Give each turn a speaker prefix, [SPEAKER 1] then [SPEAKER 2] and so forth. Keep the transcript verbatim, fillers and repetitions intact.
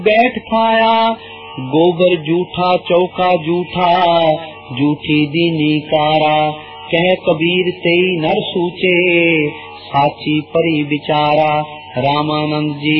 [SPEAKER 1] बैठ खाया गोबर जूठा चौका जूठा जूठी दीनी कारा कह कबीर तेई नर सूचे साची परी विचारा। रामानंद जी